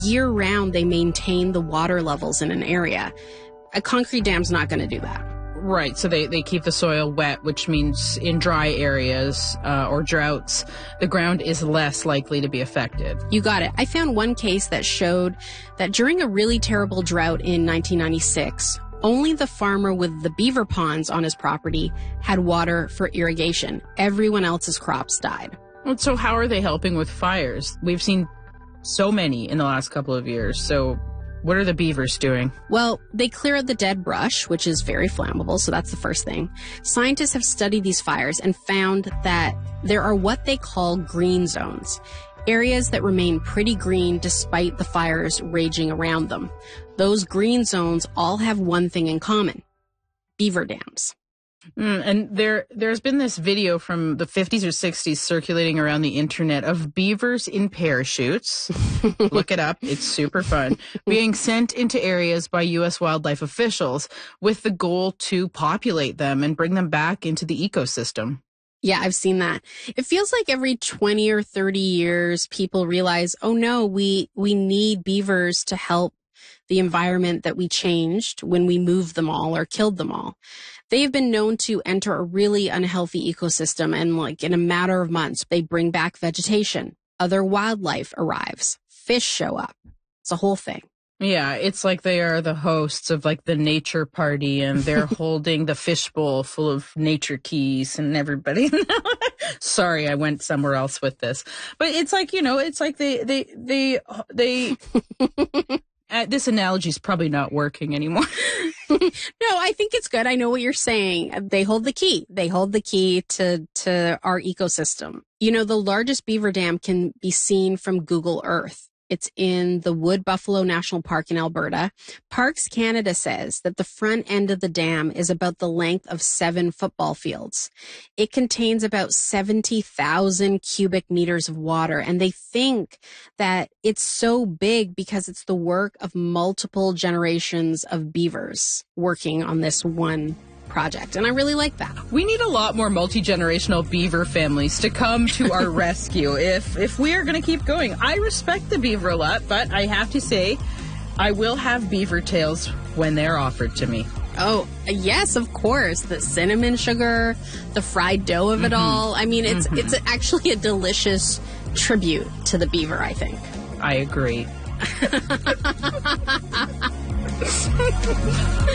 Year-round, they maintain the water levels in an area. A concrete dam's not going to do that. Right, so they keep the soil wet, which means in dry areas or droughts, the ground is less likely to be affected. You got it. I found one case that showed that during a really terrible drought in 1996, only the farmer with the beaver ponds on his property had water for irrigation. Everyone else's crops died. Well, so how are they helping with fires? We've seen so many in the last couple of years, so what are the beavers doing? Well, they clear out the dead brush, which is very flammable, so that's the first thing. Scientists have studied these fires and found that there are what they call green zones, areas that remain pretty green despite the fires raging around them. Those green zones all have one thing in common: beaver dams. And there's been this video from the 50s or 60s circulating around the internet of beavers in parachutes. Look it up. It's super fun. Being sent into areas by U.S. wildlife officials with the goal to populate them and bring them back into the ecosystem. Yeah, I've seen that. It feels like every 20 or 30 years, people realize, oh no, we need beavers to help the environment that we changed when we moved them all or killed them all. They have been known to enter a really unhealthy ecosystem, and like in a matter of months, they bring back vegetation. Other wildlife arrives. Fish show up. It's a whole thing. Yeah, it's like they are the hosts of like the nature party, and they're holding the fishbowl full of nature keys and everybody. Sorry, I went somewhere else with this. But it's like, you know, it's like they this analogy is probably not working anymore. No, I think it's good. I know what you're saying. They hold the key. They hold the key to our ecosystem. You know, the largest beaver dam can be seen from Google Earth. It's in the Wood Buffalo National Park in Alberta. Parks Canada says that the front end of the dam is about the length of 7 football fields. It contains about 70,000 cubic meters of water, and they think that it's so big because it's the work of multiple generations of beavers working on this one project, and I really like that. We need a lot more multi-generational beaver families to come to our rescue if we are going to keep going. I respect the beaver a lot, but I have to say I will have beaver tails when they're offered to me. Oh, yes, of course. The cinnamon sugar, the fried dough of it all. I mean, it's actually a delicious tribute to the beaver, I think. I agree.